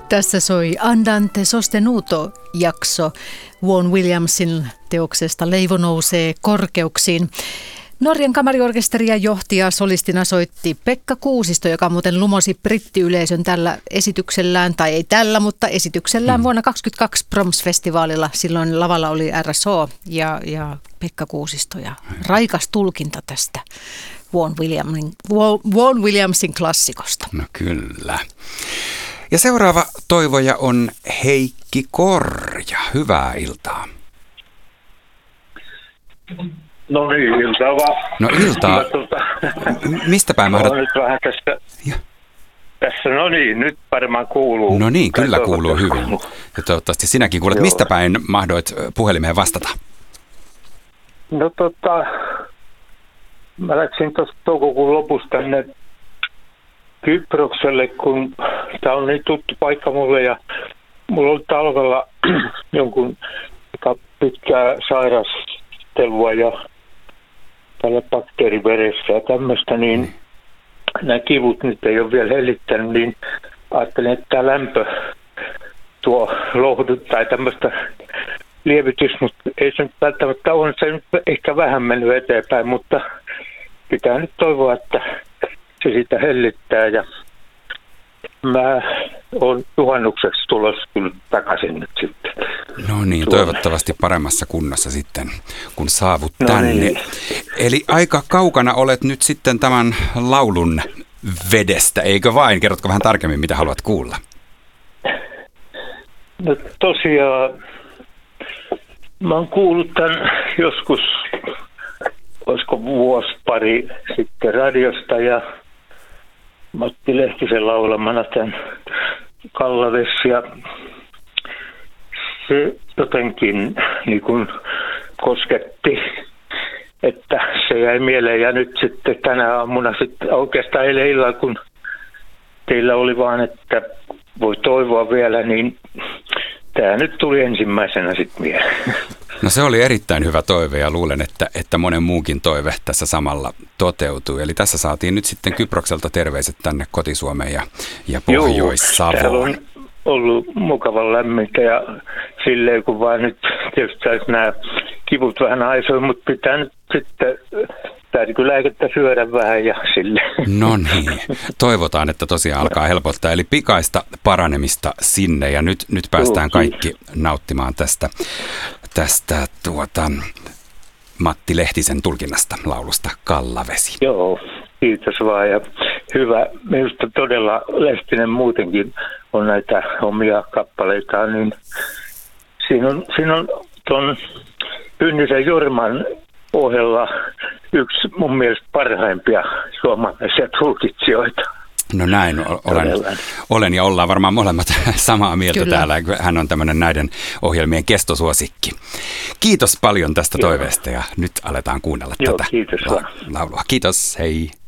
Tässä soi Andante sostenuto-jakso Vaughan Williamsin teoksesta Leivo nousee korkeuksiin. Norjan kamariorkesteria johti ja solistina soitti Pekka Kuusisto, joka muuten lumosi brittiyleisön tällä esityksellään, tai ei tällä, mutta esityksellään vuonna 2022 Proms-festivaalilla. Silloin lavalla oli RSO ja Pekka Kuusisto ja raikas tulkinta tästä Vaughan Williamsin klassikosta. No kyllä. Ja seuraava toivoja on Heikki Korja. Hyvää iltaa. No niin, iltaa vaan. No iltaa. Mistä päin mahdat? Nyt vähän tässä, no niin, nyt varmaan kuuluu. No niin, kyllä kuuluu hyvin. Ja toivottavasti sinäkin kuulet. Mistä päin mahdoit puhelimeen vastata? No mä läksin tuossa toukokuun lopussa tänne Kyprokselle, kun tämä on niin tuttu paikka mulle ja mulla oli talvella jonkun pitkää sairastelua ja tällä bakteeriveressä ja tämmöistä, niin nämä kivut nyt ei ole vielä hellittänyt, niin ajattelin, että tämä lämpö tuo lohdut tai tämmöistä lievitys, mutta ei se nyt välttämättä on se nyt ehkä vähän mennyt eteenpäin, mutta pitää nyt toivoa, että se sitä hellittää ja mä oon juhannukseksi tulossa kyllä takaisin nyt sitten. No niin, toivottavasti paremmassa kunnossa sitten, kun saavut tänne. Niin. Eli aika kaukana olet nyt sitten tämän laulun vedestä, eikö vain? Kerrotko vähän tarkemmin, mitä haluat kuulla? No tosiaan, mä oon kuullut tämän joskus, olisiko vuosi pari sitten radiosta ja Matti Lehtisen laulamana tämän Kallavesi ja se jotenkin niin kuin kosketti, että se jäi mieleen ja nyt sitten tänä aamuna sitten oikeastaan eilen illalla, kun teillä oli vaan, että voi toivoa vielä, niin tämä nyt tuli ensimmäisenä sitten mieleen. No se oli erittäin hyvä toive ja luulen, että monen muukin toive tässä samalla toteutui. Eli tässä saatiin nyt sitten Kyprokselta terveiset tänne koti-Suomeen ja Pohjois-Savoon. Täällä on ollut mukavan lämmintä ja silleen kun vaan nyt tietysti nämä kivut vähän haisoi, mutta pitää nyt sitten lääkettä syödä vähän ja silleen. No niin, toivotaan, että tosiaan alkaa helpottaa. Eli pikaista paranemista sinne ja nyt päästään kaikki nauttimaan tästä Matti Lehtisen tulkinnasta laulusta Kallavesi. Joo, kiitos vaan ja hyvä. Minusta todella Lehtinen muutenkin on näitä omia kappaleitaan, niin siinä on tuon Pynnisen Jorman ohella yksi mun mielestä parhaimpia suomalaisia tulkitsijoita. No näin, olen ja ollaan varmaan molemmat samaa mieltä. Kyllä. Täällä. Hän on tämmöinen näiden ohjelmien kestosuosikki. Kiitos paljon tästä toiveesta ja nyt aletaan kuunnella tätä kiitos laulua. Kiitos, hei.